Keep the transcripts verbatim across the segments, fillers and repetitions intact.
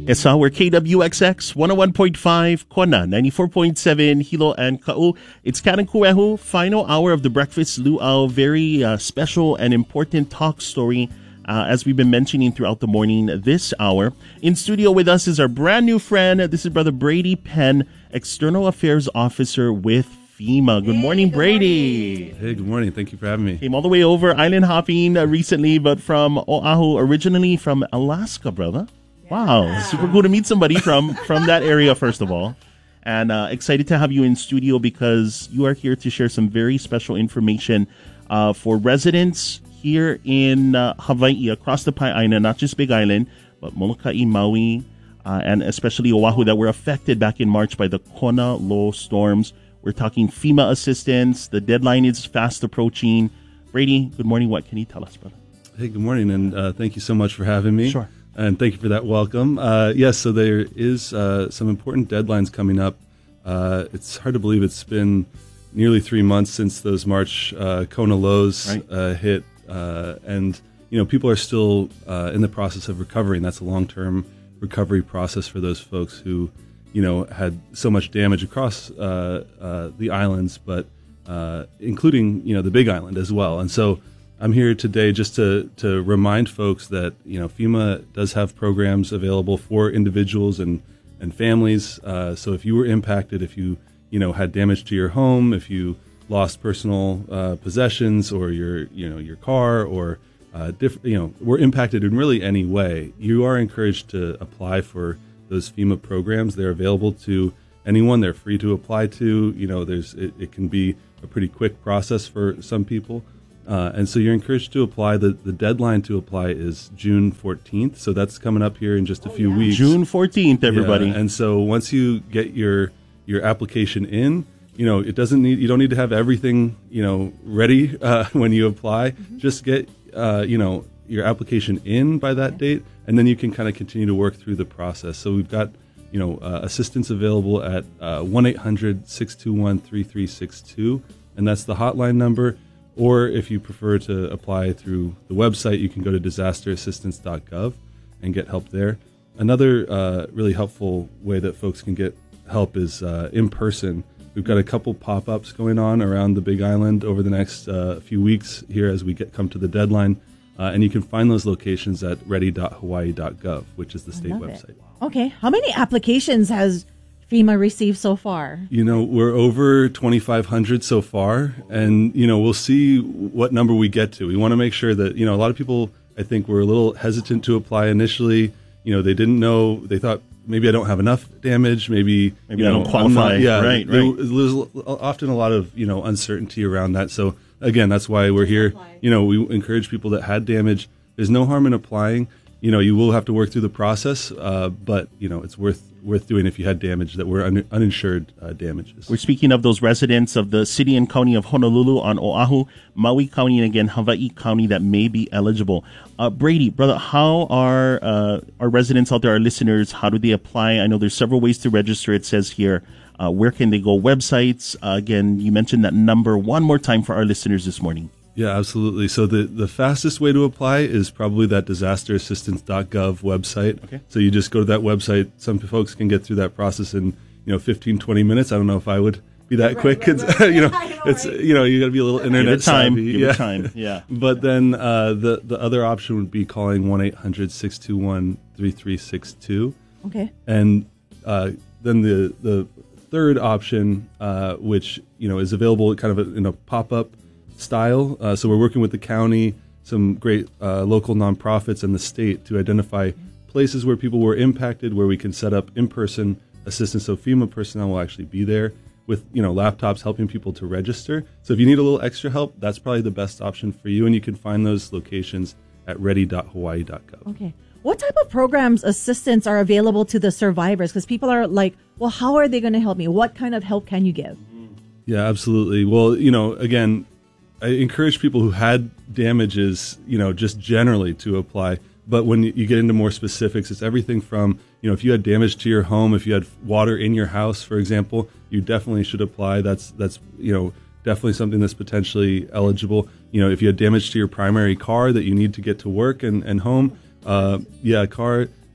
Esa, we're K W X X one oh one point five, Kona ninety-four point seven, Hilo and Ka'u. It's Kanekuehu, final hour of the Breakfast Luau. Very uh, special and important talk story, uh, as we've been mentioning throughout the morning this hour. In studio with us is our brand new friend. This is Brother Brady Penn, External Affairs Officer with FEMA. Good morning, good Brady. Morning. Hey, good morning. Thank you for having me. Came all the way over island hopping uh, recently, but from Oahu, originally from Alaska, brother. Wow, Yeah. super cool to meet somebody from, from that area, first of all. And uh, excited to have you in studio because you are here to share some very special information uh, for residents here in uh, Hawaii, across the Pai Island, not just Big Island, but Molokai, Maui, uh, and especially Oahu, that were affected back in March by the Kona low storms. We're talking FEMA assistance. The deadline is fast approaching. Brady, good morning. What can you tell us, brother? Hey, good morning, and uh, thank you so much for having me. Sure. And thank you for that welcome. Uh, yes, so there is uh, some important deadlines coming up. Uh, it's hard to believe it's been nearly three months since those March uh, Kona lows Right. uh, hit, uh, and you know people are still uh, in the process of recovering. That's a long-term recovery process for those folks who, you know, had so much damage across uh, uh, the islands, but uh, including you know the Big Island as well. And so I'm here today just to to remind folks that you know FEMA does have programs available for individuals and and families. Uh, so if you were impacted, if you you know had damage to your home, if you lost personal uh, possessions or your you know your car or uh, diff- you know were impacted in really any way, you are encouraged to apply for those FEMA programs. They're available to anyone. They're free to apply to. You know, there's it, it can be a pretty quick process for some people. Uh, and so you're encouraged to apply. The, the deadline to apply is June fourteenth. So that's coming up here in just a Oh, few yeah. weeks. June fourteenth, everybody. Yeah, and so once you get your your application in, you know, it doesn't need, you don't need to have everything, you know, ready uh, when you apply. Mm-hmm. Just get, uh, you know, your application in by that okay. date, and then you can kind of continue to work through the process. So we've got, you know, uh, assistance available at one eight hundred, six two one, three three six two, and that's the hotline number. Or if you prefer to apply through the website, you can go to disaster assistance dot gov and get help there. Another uh, really helpful way that folks can get help is uh, in person. We've got a couple pop-ups going on around the Big Island over the next uh, few weeks here as we get come to the deadline. Uh, and you can find those locations at ready dot hawaii dot gov, which is the state website. It. Okay. How many applications has FEMA received so far? You know, we're over twenty-five hundred so far, and, you know, we'll see what number we get to. We want to make sure that, you know, a lot of people, I think, were a little hesitant to apply initially. You know, they didn't know, they thought, maybe I don't have enough damage, maybe, maybe you I know, don't qualify. Not, yeah, right, there, right. There's often a lot of, you know, uncertainty around that. So, again, that's why we're here. You know, we encourage people that had damage. There's no harm in applying. You know, you will have to work through the process, uh, but, you know, it's worth worth doing if you had damage that were un- uninsured uh, damages. We're speaking of those residents of the city and county of Honolulu on Oahu, Maui County, and again, Hawaii County that may be eligible. Uh, Brady, brother, how are uh, our residents out there, our listeners, how do they apply? I know there's several ways to register. It says here, uh, where can they go? Websites. Uh, again, you mentioned that number one more time for our listeners this morning. Yeah, absolutely. So the, the fastest way to apply is probably that disaster assistance dot gov website. Okay. So you just go to that website. Some folks can get through that process in, you know, fifteen, twenty minutes. I don't know if I would be that right, quick. Right, It's, right. you know, know, it's, right? you know, you got to be a little internet Give it time. savvy. Give yeah. it time. Yeah. But then uh, the, the other option would be calling one eight hundred, six two one, three three six two. Okay. And uh, then the, the third option, uh, which, you know, is available kind of in a pop-up style. Uh, so we're working with the county, some great uh, local nonprofits, and the state to identify places where people were impacted, where we can set up in-person assistance. So FEMA personnel will actually be there with, you know, laptops helping people to register. So if you need a little extra help, that's probably the best option for you. And you can find those locations at ready dot hawaii dot gov. Okay. What type of programs, assistance are available to the survivors? Because people are like, well, how are they going to help me? What kind of help can you give? Yeah, absolutely. Well, you know, again, I encourage people who had damages, you know, just generally to apply. But when you get into more specifics, it's everything from, you know, if you had damage to your home, if you had water in your house, for example, you definitely should apply. That's, that's you know, definitely something that's potentially eligible. You know, if you had damage to your primary car that you need to get to work and, and home, uh, yeah, car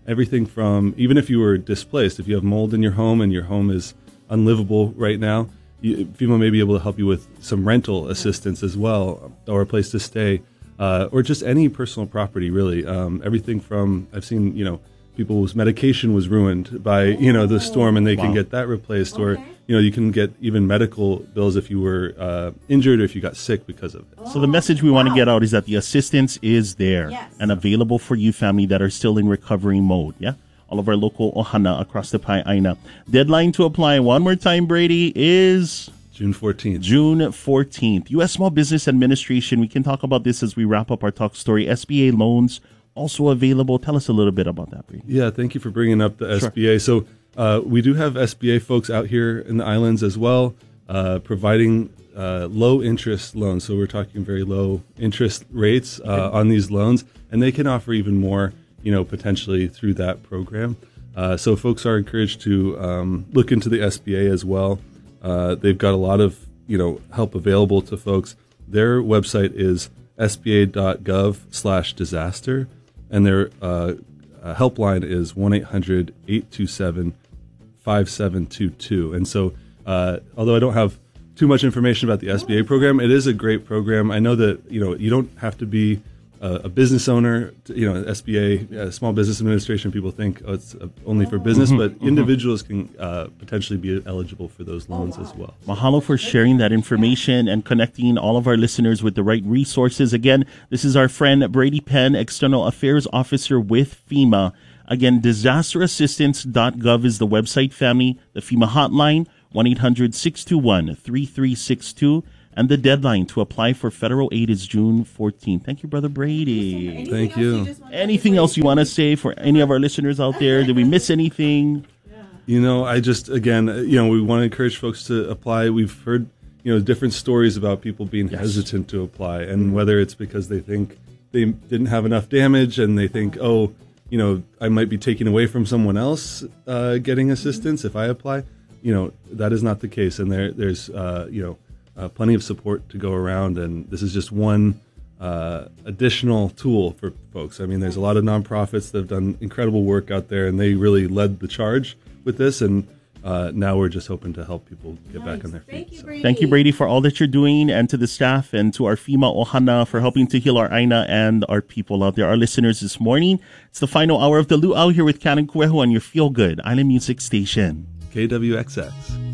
everything from, even if you were displaced, if you have mold in your home and your home is unlivable right now, you, FEMA may be able to help you with some rental assistance as well, or a place to stay, uh, or just any personal property, really. Um, everything from, I've seen, you know, people's medication was ruined by, you know, the storm, and they wow. can get that replaced, okay. or, you know, you can get even medical bills if you were uh, injured or if you got sick because of it. So the message we wow. want to get out is that the assistance is there yes. and available for you, family that are still in recovery mode. Yeah. All of our local ohana across the Pai'aina. Deadline to apply, one more time, Brady, is June fourteenth. June fourteenth. U S Small Business Administration. We can talk about this as we wrap up our talk story. S B A loans also available. Tell us a little bit about that, Brady. Yeah, thank you for bringing up the sure. S B A. So uh, we do have S B A folks out here in the islands as well, uh, providing uh, low interest loans. So we're talking very low interest rates uh, okay. on these loans, and they can offer even more, you know, potentially through that program. Uh, so folks are encouraged to um, look into the S B A as well. Uh, they've got a lot of, you know, help available to folks. Their website is s b a dot gov slash disaster, and their uh, uh, helpline is one eight hundred eight two seven five seven two two. And so, uh, although I don't have too much information about the S B A program, it is a great program. I know that, you know, you don't have to be a, a business owner. To, you know, S B A, uh, Small Business Administration, people think, oh, it's uh, only for business, mm-hmm, but mm-hmm. individuals can uh, potentially be eligible for those loans oh, wow. as well. Mahalo for sharing that information and connecting all of our listeners with the right resources. Again, this is our friend Brady Penn, External Affairs Officer with FEMA. Again, disaster assistance dot gov is the website, family. The FEMA hotline, one eight hundred six two one three three six two. And the deadline to apply for federal aid is June fourteenth. Thank you, Brother Brady. Anything Thank you. you anything else you want to say for any of our listeners out there? Did we miss anything? You know, I just, again, you know, we want to encourage folks to apply. We've heard, you know, different stories about people being yes. hesitant to apply, and whether it's because they think they didn't have enough damage and they think, oh, you know, I might be taking away from someone else uh, getting assistance if I apply. You know, that is not the case. And there, there's, uh, you know, uh, plenty of support to go around. And this is just one uh, additional tool for folks. I mean, there's a lot of nonprofits that have done incredible work out there, and they really led the charge with this. And uh, now we're just hoping to help people get nice. back on their feet. Thank you, Brady. So. Thank you, Brady, for all that you're doing, and to the staff and to our FEMA Ohana for helping to heal our Aina and our people out there, our listeners this morning. It's the final hour of the Luau here with Canon Cuejo on your Feel Good Island Music Station. K W X X.